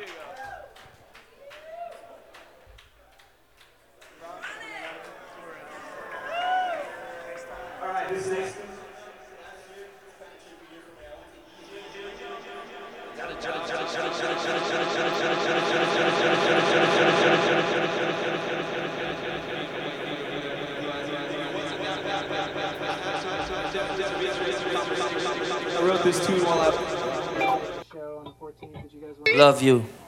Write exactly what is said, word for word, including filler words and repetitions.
All right, this next one. I wrote this tune while I was show on the fourteenth. Did you guys want Love you.